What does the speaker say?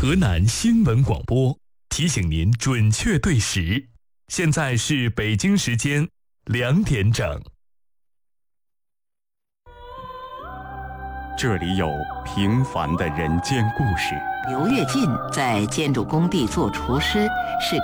河南新闻广播提醒您准确对时，现在是北京时间2点整。 这里有平凡的人间故事。 刘跃进在建筑工地做厨师，是